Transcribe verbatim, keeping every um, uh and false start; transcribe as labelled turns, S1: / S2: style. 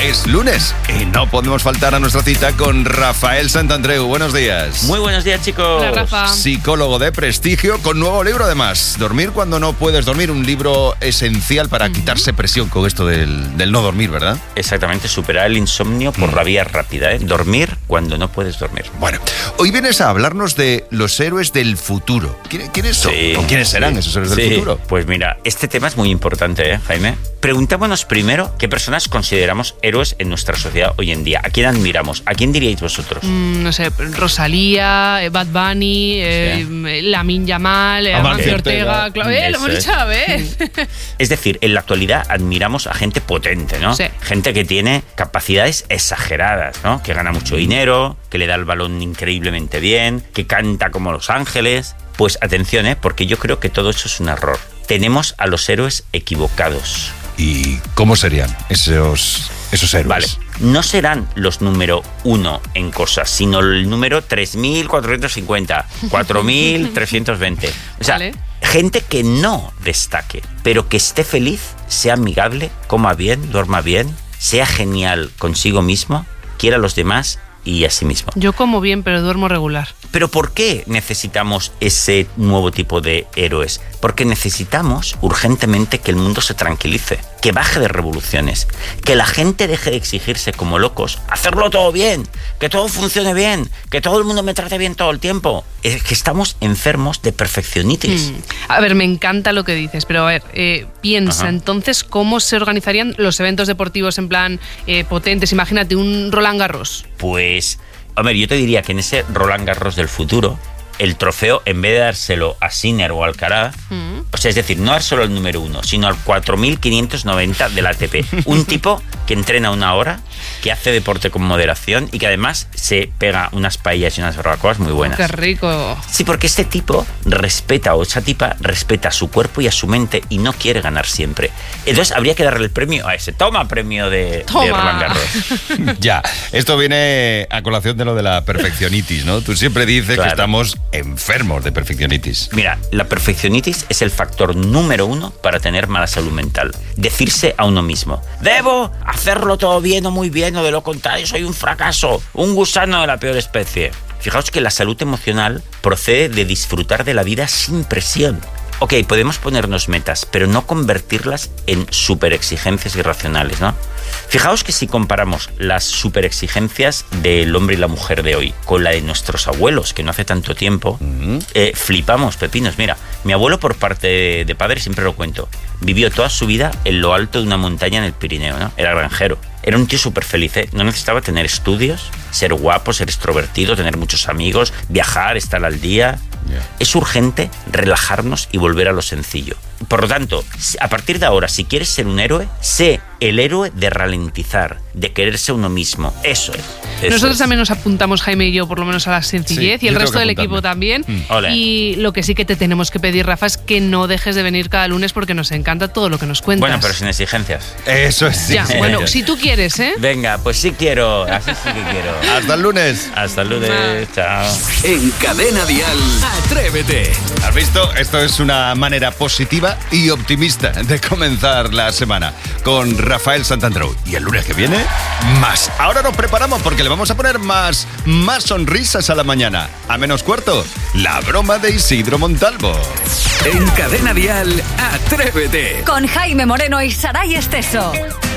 S1: Es lunes y no podemos faltar a nuestra cita con Rafael Santandreu. Buenos días.
S2: Muy buenos días, chicos.
S3: Hola, Rafa.
S1: Psicólogo de prestigio con nuevo libro además. Dormir cuando no puedes dormir, un libro esencial para uh-huh. quitarse presión con esto del, del no dormir, ¿verdad?
S2: Exactamente, superar el insomnio por uh-huh. la vía rápida, ¿eh? Dormir cuando no puedes dormir.
S1: Bueno, hoy vienes a hablarnos de los héroes del futuro. ¿Quién, ¿Quiénes son? Sí, ¿O quiénes serán sí, esos héroes sí. del futuro?
S2: Pues mira, este tema es muy importante, ¿eh, Jaime? Preguntémonos primero qué personas consideramos héroes en nuestra sociedad hoy en día. ¿A quién admiramos? ¿A quién diríais vosotros?
S3: Mm, no sé, Rosalía, Bad Bunny, eh, sí. Lamine Yamal, eh, Amancio Ortega. Ortega. Eh, lo hemos dicho a la vez.
S2: Es decir, en la actualidad admiramos a gente potente, ¿no? Sí. Gente que tiene capacidades exageradas, ¿no? Que gana mucho dinero, que le da el balón increíblemente bien, que canta como Los Ángeles. Pues atención, ¿eh? Porque yo creo que todo eso es un error. Tenemos a los héroes equivocados.
S1: ¿Y cómo serían esos, esos héroes?
S2: Vale, no serán los número uno en cosas, sino el número tres mil cuatrocientos cincuenta, cuatro mil trescientos veinte. O sea, vale. Gente que no destaque, pero que esté feliz, sea amigable, coma bien, duerma bien, sea genial consigo mismo, quiera a los demás y a sí mismo.
S3: Yo como bien, pero duermo regular.
S2: ¿Pero por qué necesitamos ese nuevo tipo de héroes? Porque necesitamos urgentemente que el mundo se tranquilice, que baje de revoluciones, que la gente deje de exigirse como locos, hacerlo todo bien, que todo funcione bien, que todo el mundo me trate bien todo el tiempo. Es que estamos enfermos de perfeccionitis.
S3: Mm. A ver, me encanta lo que dices, pero a ver, eh, piensa Ajá. entonces cómo se organizarían los eventos deportivos en plan eh, potentes. Imagínate un Roland Garros.
S2: Pues... Hombre, yo te diría que en ese Roland Garros del futuro, el trofeo, en vez de dárselo a Sinner o Alcaraz, mm. o sea, es decir, no dárselo al número uno, sino al cuatro mil quinientos noventa del A T P. Un tipo que entrena una hora, que hace deporte con moderación y que además se pega unas paellas y unas barbacoas muy buenas.
S3: ¡Qué rico!
S2: Sí, porque este tipo respeta, o esa tipa respeta a su cuerpo y a su mente y no quiere ganar siempre. Entonces habría que darle el premio a ese. Toma premio de,
S3: Toma.
S2: de Roland Garros.
S1: Ya, esto viene a colación de lo de la perfeccionitis, ¿no? Tú siempre dices claro. que estamos enfermos de perfeccionitis.
S2: Mira, la perfeccionitis es el factor número uno para tener mala salud mental. Decirse a uno mismo, debo hacerlo todo bien o muy bien, o de lo contrario soy un fracaso, un gusano de la peor especie. Fijaos que la salud emocional procede de disfrutar de la vida sin presión. Ok, podemos ponernos metas, pero no convertirlas en superexigencias irracionales, ¿no? Fijaos que si comparamos las superexigencias del hombre y la mujer de hoy con la de nuestros abuelos, que no hace tanto tiempo, uh-huh. eh, flipamos pepinos. Mira, mi abuelo por parte de, de padre, siempre lo cuento, vivió toda su vida en lo alto de una montaña en el Pirineo, ¿no? Era granjero. Era un tío súper feliz, ¿eh? No necesitaba tener estudios, ser guapo, ser extrovertido, tener muchos amigos, viajar, estar al día. Yeah. Es urgente relajarnos y volver a lo sencillo. Por lo tanto, a partir de ahora, si quieres ser un héroe, sé el héroe de ralentizar, de quererse uno mismo. Eso es. Eso
S3: Nosotros
S2: es.
S3: también nos apuntamos, Jaime y yo, por lo menos a la sencillez,
S1: sí,
S3: y el resto del equipo también.
S2: Mm.
S3: Y lo que sí que te tenemos que pedir, Rafa, es que no dejes de venir cada lunes porque nos encanta todo lo que nos cuentas.
S2: Bueno, pero sin exigencias.
S1: Eso es.
S3: Ya, bueno, si tú quieres, ¿eh?
S2: Venga, pues sí quiero. Así sí que quiero.
S1: Hasta el lunes.
S2: Hasta el lunes. Chao.
S4: En Cadena Dial, Atrévete.
S1: ¿Has visto? Esto es una manera positiva y optimista de comenzar la semana con Rafael Santandreu. Y el lunes que viene, más. Ahora nos preparamos porque le vamos a poner más, más sonrisas a la mañana. A menos cuarto, la broma de Isidro Montalvo.
S4: En Cadena Dial, Atrévete.
S5: Con Jaime Moreno y Saray Esteso.